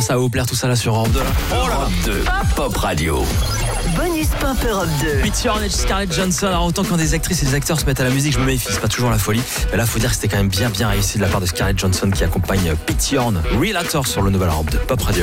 ça va vous plaire tout ça là sur Europe 2 là. Europe 2, Pop Radio. Bonus Pop Europe 2. Pete Horn et Scarlett Johansson. Alors autant quand des actrices et des acteurs se mettent à la musique, je me méfie, c'est pas toujours la folie. Mais là, faut dire que c'était quand même bien réussi de la part de Scarlett Johansson qui accompagne Pete Horn, Real Actor sur le nouvel Europe 2 Pop Radio.